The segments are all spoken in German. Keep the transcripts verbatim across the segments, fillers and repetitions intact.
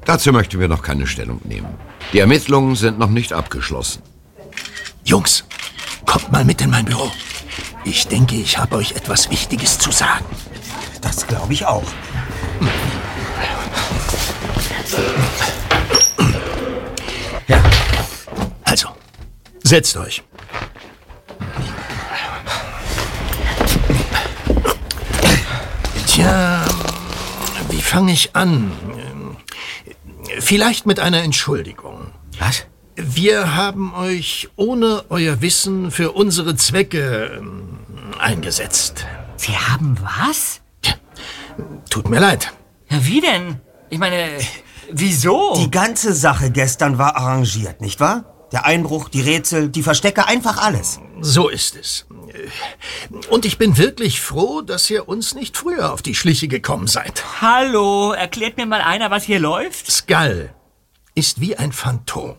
Dazu möchten wir noch keine Stellung nehmen. Die Ermittlungen sind noch nicht abgeschlossen. Jungs, kommt mal mit in mein Büro. Ich denke, ich habe euch etwas Wichtiges zu sagen. Das glaube ich auch. Ja, also, setzt euch. Tja, wie fange ich an? Vielleicht mit einer Entschuldigung. Was? Wir haben euch ohne euer Wissen für unsere Zwecke ähm, eingesetzt. Sie haben was? Tja, tut mir leid. Ja, wie denn? Ich meine, wieso? Die ganze Sache gestern war arrangiert, nicht wahr? Der Einbruch, die Rätsel, die Verstecke, einfach alles. So ist es. Und ich bin wirklich froh, dass ihr uns nicht früher auf die Schliche gekommen seid. Hallo, erklärt mir mal einer, was hier läuft? Skull ist wie ein Phantom.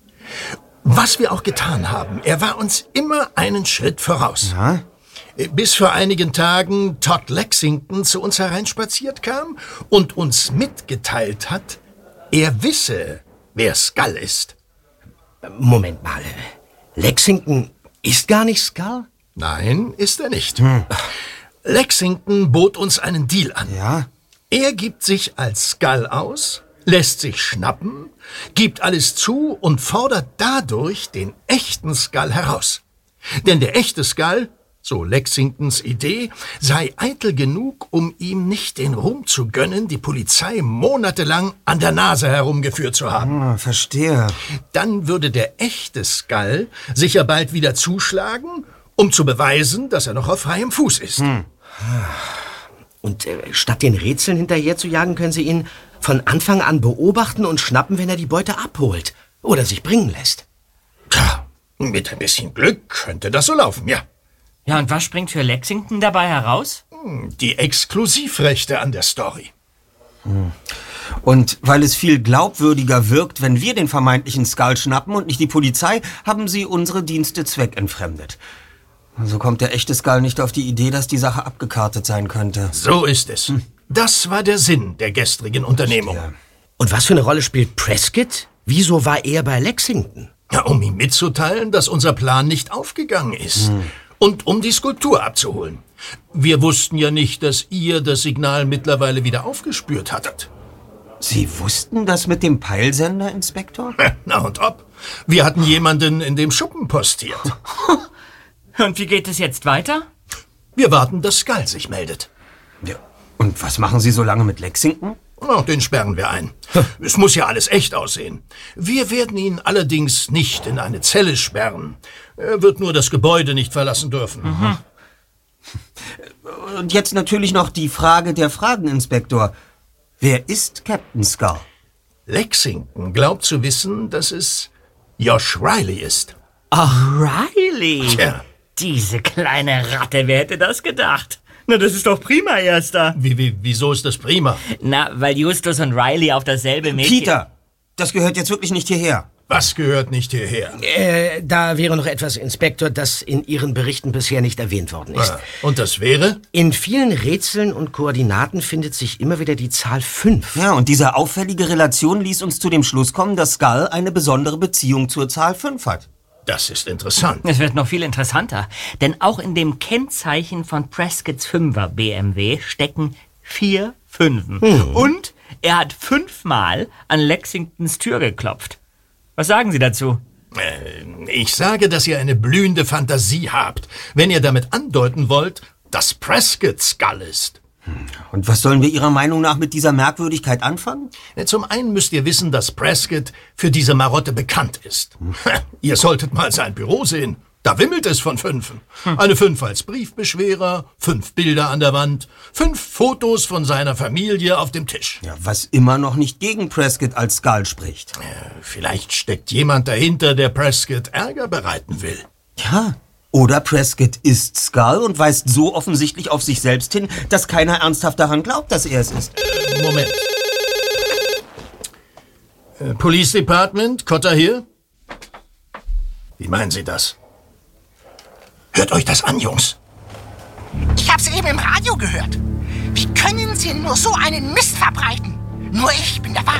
Was wir auch getan haben, er war uns immer einen Schritt voraus. Ja? Bis vor einigen Tagen Todd Lexington zu uns hereinspaziert kam und uns mitgeteilt hat, er wisse, wer Skull ist. Moment mal. Lexington ist gar nicht Skull? Nein, ist er nicht. Hm. Lexington bot uns einen Deal an. Ja? Er gibt sich als Skull aus, lässt sich schnappen, gibt alles zu und fordert dadurch den echten Skull heraus. Denn der echte Skull, so Lexingtons Idee, sei eitel genug, um ihm nicht den Ruhm zu gönnen, die Polizei monatelang an der Nase herumgeführt zu haben. Ah, verstehe. Dann würde der echte Skull sicher bald wieder zuschlagen, um zu beweisen, dass er noch auf freiem Fuß ist. Hm. Und äh, statt den Rätseln hinterher zu jagen, können Sie ihn von Anfang an beobachten und schnappen, wenn er die Beute abholt oder sich bringen lässt. Tja, mit ein bisschen Glück könnte das so laufen, ja. Ja, und was springt für Lexington dabei heraus? Die Exklusivrechte an der Story. Hm. Und weil es viel glaubwürdiger wirkt, wenn wir den vermeintlichen Skull schnappen und nicht die Polizei, haben Sie unsere Dienste zweckentfremdet. So kommt der echte Skull nicht auf die Idee, dass die Sache abgekartet sein könnte. So ist es. Hm. Das war der Sinn der gestrigen Unternehmung. Ja. Und was für eine Rolle spielt Prescott? Wieso war er bei Lexington? Ja, um ihm mitzuteilen, dass unser Plan nicht aufgegangen ist. Hm. Und um die Skulptur abzuholen. Wir wussten ja nicht, dass ihr das Signal mittlerweile wieder aufgespürt hattet. Sie wussten das mit dem Peilsender, Inspektor? Na und ob. Wir hatten jemanden in dem Schuppen postiert. Und wie geht es jetzt weiter? Wir warten, dass Skull sich meldet. Ja. Und was machen Sie so lange mit Lexington? Na, den sperren wir ein. Es muss ja alles echt aussehen. Wir werden ihn allerdings nicht in eine Zelle sperren. Er wird nur das Gebäude nicht verlassen dürfen. Mhm. Und jetzt natürlich noch die Frage der Fragen, Inspektor. Wer ist Captain Skull? Lexington glaubt zu wissen, dass es Josh Riley ist. Ach, Riley? Tja. Diese kleine Ratte, wer hätte das gedacht? Na, das ist doch prima, Erster. Wie, wie, wieso ist das prima? Na, weil Justus und Riley auf dasselbe Mädchen... Peter, das gehört jetzt wirklich nicht hierher. Was gehört nicht hierher? Äh, da wäre noch etwas, Inspektor, das in Ihren Berichten bisher nicht erwähnt worden ist. Ah, und das wäre? In vielen Rätseln und Koordinaten findet sich immer wieder die Zahl fünf. Ja, und diese auffällige Relation ließ uns zu dem Schluss kommen, dass Skull eine besondere Beziehung zur Zahl fünf hat. Das ist interessant. Es wird noch viel interessanter, denn auch in dem Kennzeichen von Prescotts Fünfer B M W stecken vier Fünfen. Hm. Und er hat fünfmal an Lexingtons Tür geklopft. Was sagen Sie dazu? Äh, ich sage, dass ihr eine blühende Fantasie habt, wenn ihr damit andeuten wollt, dass Prescott Skull ist. Und was sollen wir Ihrer Meinung nach mit dieser Merkwürdigkeit anfangen? Zum einen müsst ihr wissen, dass Prescott für diese Marotte bekannt ist. Hm. Ihr solltet mal sein Büro sehen. Da wimmelt es von Fünfen. Hm. Eine Fünf als Briefbeschwerer, fünf Bilder an der Wand, fünf Fotos von seiner Familie auf dem Tisch. Ja, was immer noch nicht gegen Prescott als Skull spricht. Äh, vielleicht steckt jemand dahinter, der Prescott Ärger bereiten will. Ja, oder Prescott ist Skull und weist so offensichtlich auf sich selbst hin, dass keiner ernsthaft daran glaubt, dass er es ist. Äh, Moment. Äh, Police Department, Cotter hier? Wie meinen Sie das? Hört euch das an, Jungs. Ich hab's eben im Radio gehört. Wie können Sie nur so einen Mist verbreiten? Nur ich bin der wahre